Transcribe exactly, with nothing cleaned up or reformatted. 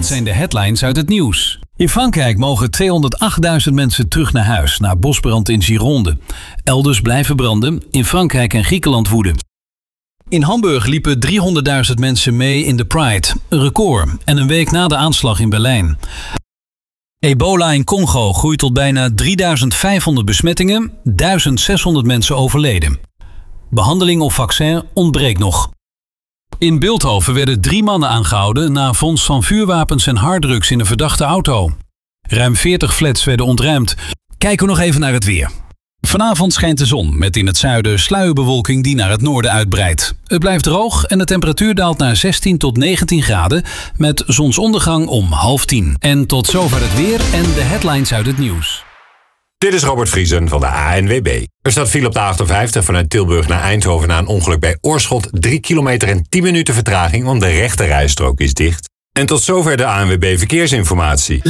Dit zijn de headlines uit het nieuws. In Frankrijk mogen tweehonderdachtduizend mensen terug naar huis na bosbrand in Gironde. Elders blijven branden, in Frankrijk en Griekenland woeden. In Hamburg liepen driehonderdduizend mensen mee in de Pride, een record, en een week na de aanslag in Berlijn. Ebola in Congo groeit tot bijna drieduizend vijfhonderd besmettingen, duizend zeshonderd mensen overleden. Behandeling of vaccin ontbreekt nog. In Bilthoven werden drie mannen aangehouden na vondst van vuurwapens en harddrugs in een verdachte auto. Ruim veertig flats werden ontruimd. Kijken we nog even naar het weer. Vanavond schijnt de zon met in het zuiden sluierbewolking die naar het noorden uitbreidt. Het blijft droog en de temperatuur daalt naar zestien tot negentien graden met zonsondergang om half tien. En tot zover het weer en de headlines uit het nieuws. Dit is Robert Vriesen van de A N W B. Er staat file op de achtenvijftig vanuit Tilburg naar Eindhoven na een ongeluk bij Oorschot. drie kilometer en tien minuten vertraging, want de rechte rijstrook is dicht. En tot zover de A N W B Verkeersinformatie.